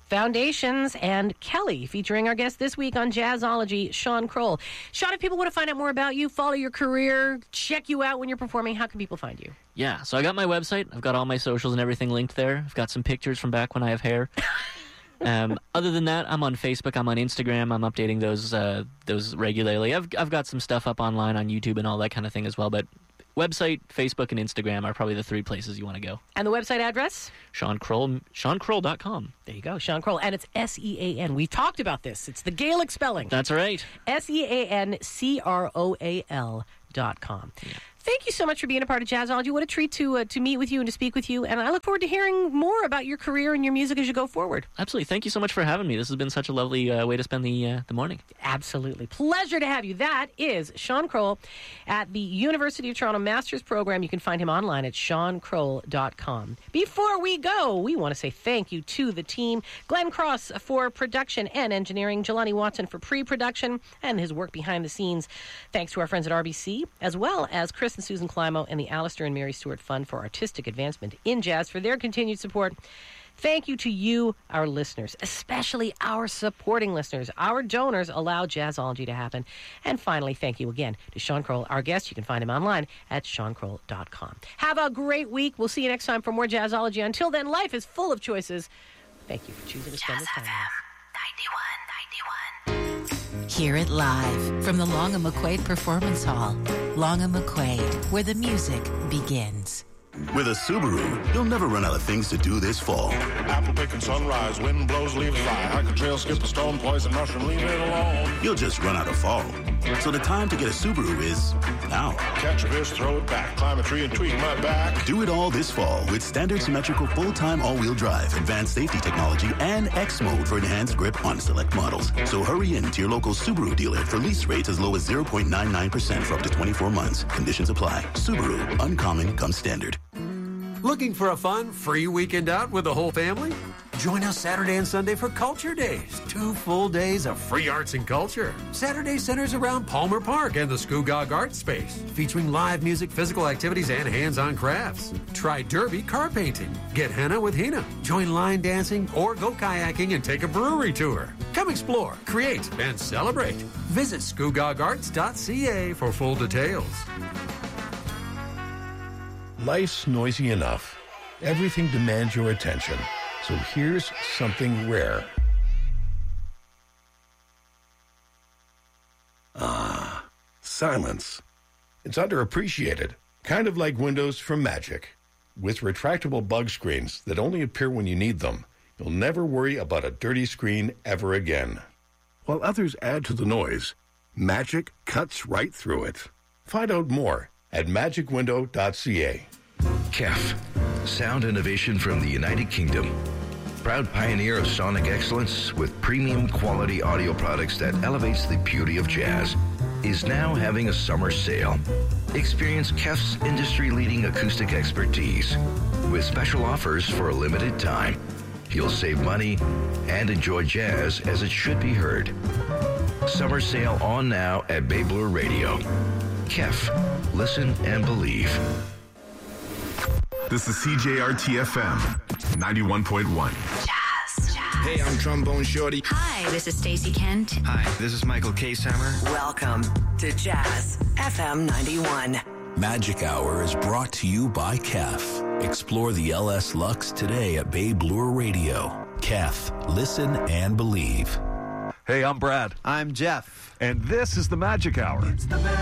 Foundations, and Kelly, featuring our guest this week on Jazzology, Sean Kroll. Sean, if people want to find out more about you, follow your career, check you out when you're performing, how can people find you? Yeah, so I got my website. I've got all my socials and everything linked there. I've got some pictures from back when I have hair. Other than that, I'm on Facebook, I'm on Instagram, I'm updating those regularly. I've got some stuff up online on YouTube and all that kind of thing as well, but website, Facebook, and Instagram are probably the three places you want to go. And the website address? Sean Kroll, SeanKroll.com. There you go, Sean Kroll. And it's S-E-A-N. We talked about this. It's the Gaelic spelling. That's right. SeanCroll.com. Yeah. Thank you so much for being a part of Jazzology. What a treat to meet with you and to speak with you. And I look forward to hearing more about your career and your music as you go forward. Absolutely. Thank you so much for having me. This has been such a lovely way to spend the morning. Absolutely. Pleasure to have you. That is Sean Kroll at the University of Toronto Master's Program. You can find him online at SeanKroll.com. Before we go, we want to say thank you to the team. Glenn Cross for production and engineering. Jelani Watson for pre-production and his work behind the scenes. Thanks to our friends at RBC, as well as Chris and Susan Climo and the Alistair and Mary Stewart Fund for Artistic Advancement in Jazz for their continued support. Thank you to you, our listeners, especially our supporting listeners. Our donors allow Jazzology to happen. And finally, thank you again to Sean Kroll, our guest. You can find him online at SeanKroll.com. Have a great week. We'll see you next time for more Jazzology. Until then, life is full of choices. Thank you for choosing to spend this time. 91.91. Hear it live from the Long & McQuaid Performance Hall. Long & McQuaid, where the music begins. With a Subaru, you'll never run out of things to do this fall. Apple picking sunrise, wind blows, leaves fly. Hike a trail, skip a stone, poison mushroom, leave it alone. You'll just run out of fall. So the time to get a Subaru is now. Catch a fish, throw it back, climb a tree and tweak my back. Do it all this fall with standard symmetrical full-time all-wheel drive, advanced safety technology, and X mode for enhanced grip on select models. So hurry in to your local Subaru dealer for lease rates as low as 0.99% for up to 24 months. Conditions apply. Subaru, uncommon comes standard. Looking for a fun, free weekend out with the whole family? Join us Saturday and Sunday for Culture Days. 2 full days of free arts and culture. Saturday centers around Palmer Park and the Scugog Art Space, featuring live music, physical activities, and hands-on crafts. Try derby car painting. Get henna with Hina. Join line dancing or go kayaking and take a brewery tour. Come explore, create, and celebrate. Visit scugogarts.ca for full details. Life's noisy enough. Everything demands your attention. So here's something rare. Silence. It's underappreciated. Kind of like Windows from Magic. With retractable bug screens that only appear when you need them, you'll never worry about a dirty screen ever again. While others add to the noise, Magic cuts right through it. Find out more at magicwindow.ca. KEF, sound innovation from the United Kingdom. Proud pioneer of sonic excellence with premium quality audio products that elevates the beauty of jazz, is now having a summer sale. Experience KEF's industry-leading acoustic expertise with special offers for a limited time. You'll save money and enjoy jazz as it should be heard. Summer sale on now at Bay Bloor Radio. KEF, listen and believe. This is CJRT-FM 91.1. Jazz. Hey, I'm Trombone Shorty. Hi, this is Stacey Kent. Hi, this is Michael K-Sammer. Welcome to Jazz FM 91. Magic Hour is brought to you by KEF. Explore the LS Lux today at Bay Bloor Radio. KEF, listen and believe. Hey, I'm Brad. I'm Jeff. And this is the Magic Hour. It's the